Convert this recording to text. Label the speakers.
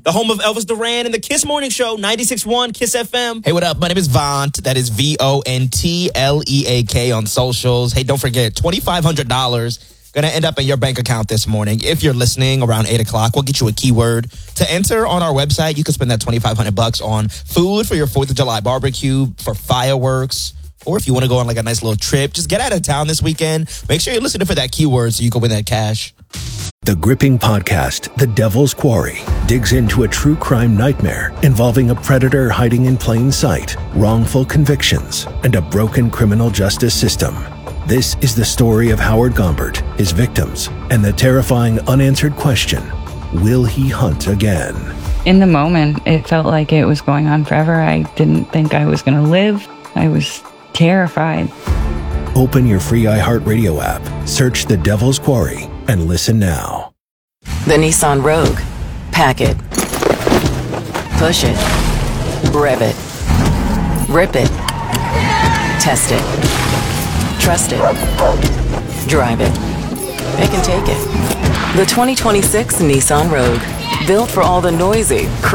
Speaker 1: the home of Elvis Duran and the Kiss Morning Show, 96.1 Kiss FM.
Speaker 2: Hey, what up? My name is Vont. That is VONTLEAK on socials. Hey, don't forget, $2,500 going to end up in your bank account this morning. If you're listening around 8 o'clock, we'll get you a keyword to enter on our website. You can spend that $2,500 on food for your 4th of July barbecue, for fireworks, or if you want to go on like a nice little trip, just get out of town this weekend. Make sure you're listening for that keyword so you can win that cash.
Speaker 3: The gripping podcast, The Devil's Quarry, digs into a true crime nightmare involving a predator hiding in plain sight, wrongful convictions, and a broken criminal justice system. This is the story of Howard Gombert, his victims, and the terrifying unanswered question, will he hunt again?
Speaker 4: In the moment, it felt like it was going on forever. I didn't think I was going to live. I was terrified.
Speaker 3: Open your free iHeartRadio app, search The Devil's Quarry, and listen now.
Speaker 5: The Nissan Rogue. Pack it. Push it. Rev it. Rip it. Test it. Trust it. Drive it. It can take it. The 2026 Nissan Rogue. Built for all the noisy,